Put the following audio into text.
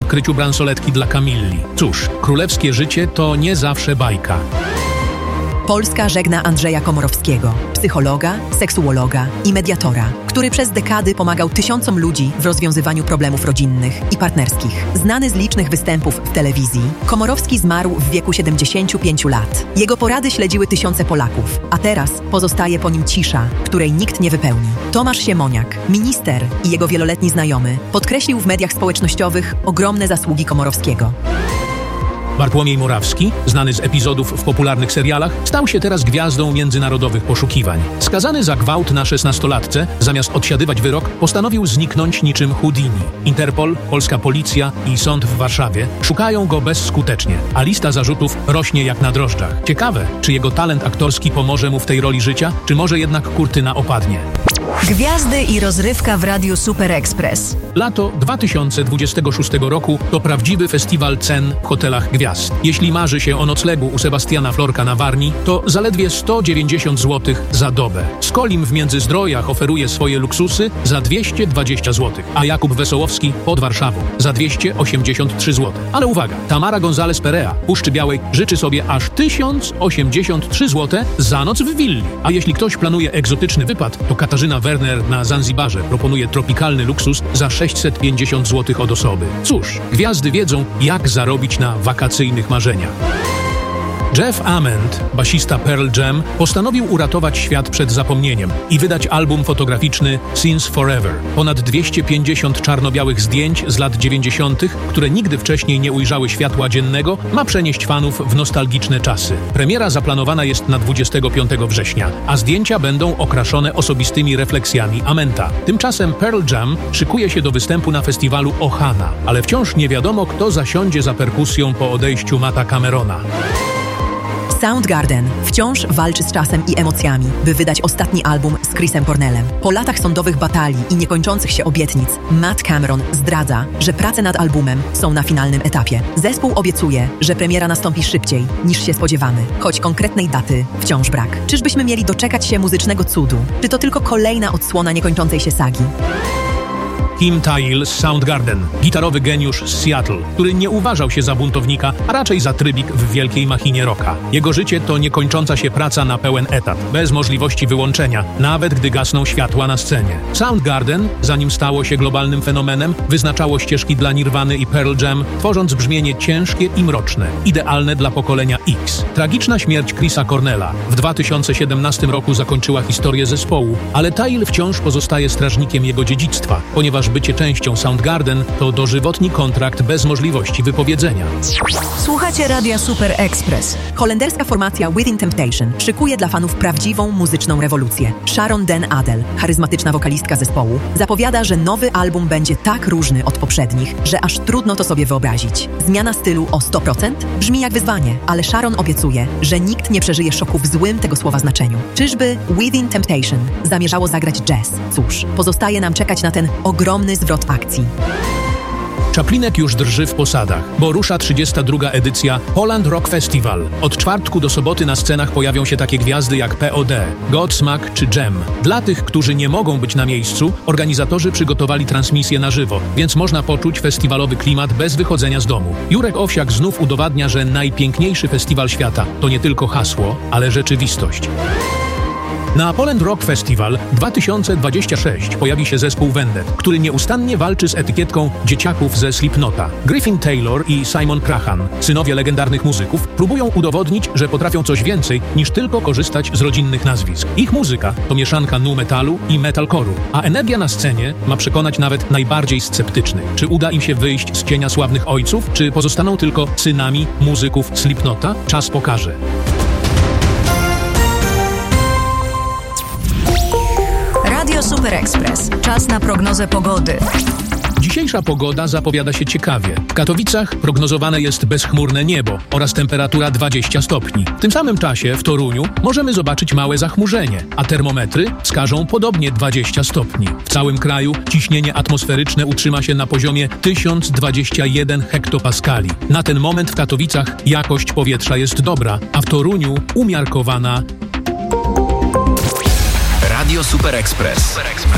odkryciu bransoletki dla Kamilli. Cóż, królewskie życie to nie zawsze bajka. Polska żegna Andrzeja Komorowskiego, psychologa, seksuologa i mediatora, który przez dekady pomagał tysiącom ludzi w rozwiązywaniu problemów rodzinnych i partnerskich. Znany z licznych występów w telewizji, Komorowski zmarł w wieku 75 lat. Jego porady śledziły tysiące Polaków, a teraz pozostaje po nim cisza, której nikt nie wypełni. Tomasz Siemoniak, minister i jego wieloletni znajomy, podkreślił w mediach społecznościowych ogromne zasługi Komorowskiego. Bartłomiej Morawski, znany z epizodów w popularnych serialach, stał się teraz gwiazdą międzynarodowych poszukiwań. Skazany za gwałt na 16-latce, zamiast odsiadywać wyrok, postanowił zniknąć niczym Houdini. Interpol, polska policja i sąd w Warszawie szukają go bezskutecznie, a lista zarzutów rośnie jak na drożdżach. Ciekawe, czy jego talent aktorski pomoże mu w tej roli życia, czy może jednak kurtyna opadnie. Gwiazdy i rozrywka w Radiu Super Express. Lato 2026 roku to prawdziwy festiwal cen w hotelach gwiazd. Jeśli marzy się o noclegu u Sebastiana Florka na Warmii, to zaledwie 190 zł za dobę. Skolim w Międzyzdrojach oferuje swoje luksusy za 220 zł, a Jakub Wesołowski pod Warszawą za 283 zł. Ale uwaga, Tamara González-Perea Puszczy Białej życzy sobie aż 1083 zł za noc w willi. A jeśli ktoś planuje egzotyczny wypad, to Katarzyna Werner na Zanzibarze proponuje tropikalny luksus za 650 zł od osoby. Cóż, gwiazdy wiedzą, jak zarobić na wakacyjnych marzeniach. Jeff Ament, basista Pearl Jam, postanowił uratować świat przed zapomnieniem i wydać album fotograficzny Since Forever. Ponad 250 czarno-białych zdjęć z lat 90., które nigdy wcześniej nie ujrzały światła dziennego, ma przenieść fanów w nostalgiczne czasy. Premiera zaplanowana jest na 25 września, a zdjęcia będą okraszone osobistymi refleksjami Amenta. Tymczasem Pearl Jam szykuje się do występu na festiwalu Ohana, ale wciąż nie wiadomo, kto zasiądzie za perkusją po odejściu Matta Camerona. Soundgarden wciąż walczy z czasem i emocjami, by wydać ostatni album z Chrisem Cornellem. Po latach sądowych batalii i niekończących się obietnic, Matt Cameron zdradza, że prace nad albumem są na finalnym etapie. Zespół obiecuje, że premiera nastąpi szybciej niż się spodziewamy, choć konkretnej daty wciąż brak. Czyżbyśmy mieli doczekać się muzycznego cudu? Czy to tylko kolejna odsłona niekończącej się sagi? Kim Thayil z Soundgarden, gitarowy geniusz z Seattle, który nie uważał się za buntownika, a raczej za trybik w wielkiej machinie rocka. Jego życie to niekończąca się praca na pełen etat, bez możliwości wyłączenia, nawet gdy gasną światła na scenie. Soundgarden, zanim stało się globalnym fenomenem, wyznaczało ścieżki dla Nirvany i Pearl Jam, tworząc brzmienie ciężkie i mroczne, idealne dla pokolenia X. Tragiczna śmierć Chrisa Cornella w 2017 roku zakończyła historię zespołu, ale Thayil wciąż pozostaje strażnikiem jego dziedzictwa, ponieważ bycie częścią Soundgarden to dożywotni kontrakt bez możliwości wypowiedzenia. Słuchacie Radia Super Express. Holenderska formacja Within Temptation szykuje dla fanów prawdziwą muzyczną rewolucję. Sharon Den Adel, charyzmatyczna wokalistka zespołu, zapowiada, że nowy album będzie tak różny od poprzednich, że aż trudno to sobie wyobrazić. Zmiana stylu o 100% brzmi jak wyzwanie, ale Sharon obiecuje, że nikt nie przeżyje szoku w złym tego słowa znaczeniu. Czyżby Within Temptation zamierzało zagrać jazz? Cóż, pozostaje nam czekać na ten ogromny zwrot akcji. Czaplinek już drży w posadach, bo rusza 32. edycja Poland Rock Festival. Od czwartku do soboty na scenach pojawią się takie gwiazdy jak POD, Godsmack czy Jam. Dla tych, którzy nie mogą być na miejscu, organizatorzy przygotowali transmisję na żywo, więc można poczuć festiwalowy klimat bez wychodzenia z domu. Jurek Owsiak znów udowadnia, że najpiękniejszy festiwal świata to nie tylko hasło, ale rzeczywistość. Na Poland Rock Festival 2026 pojawi się zespół Vendet, który nieustannie walczy z etykietką dzieciaków ze Slipknota. Griffin Taylor i Simon Crahan, synowie legendarnych muzyków, próbują udowodnić, że potrafią coś więcej niż tylko korzystać z rodzinnych nazwisk. Ich muzyka to mieszanka nu metalu i metalcore'u, a energia na scenie ma przekonać nawet najbardziej sceptycznych. Czy uda im się wyjść z cienia sławnych ojców, czy pozostaną tylko synami muzyków Slipknota? Czas pokaże. Radio Super Express. Czas na prognozę pogody. Dzisiejsza pogoda zapowiada się ciekawie. W Katowicach prognozowane jest bezchmurne niebo oraz temperatura 20 stopni. W tym samym czasie w Toruniu możemy zobaczyć małe zachmurzenie, a termometry wskażą podobnie 20 stopni. W całym kraju ciśnienie atmosferyczne utrzyma się na poziomie 1021 hektopaskali. Na ten moment w Katowicach jakość powietrza jest dobra, a w Toruniu umiarkowana. Radio Super Express.